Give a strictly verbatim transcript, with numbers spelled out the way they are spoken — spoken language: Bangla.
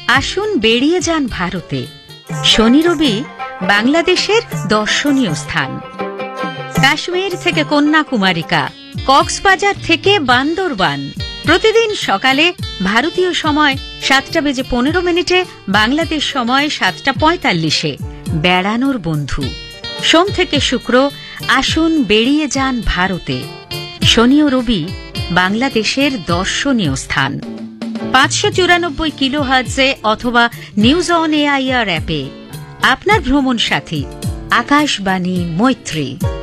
আসুন বেরিয়ে যান ভারতে। শনি রবি বাংলাদেশের দর্শনীয় স্থান। কাশ্মীর থেকে কন্যাকুমারিকা, কক্সবাজার থেকে বান্দরবান। প্রতিদিন সকালে ভারতীয় সময় সাতটা বেজে পনেরো মিনিটে, বাংলাদেশ সময় সাতটা পঁয়তাল্লিশে বেড়ানোর বন্ধু। সোম থেকে শুক্র আসুন বেরিয়ে যান ভারতে। শনি ও রবি বাংলাদেশের দর্শনীয় স্থান। পাঁচশো চুরানব্বই কিলো হার্টজে অথবা নিউজ অন এআইআর অ্যাপে আপনার ভ্রমণ সাথী আকাশবাণী মৈত্রী।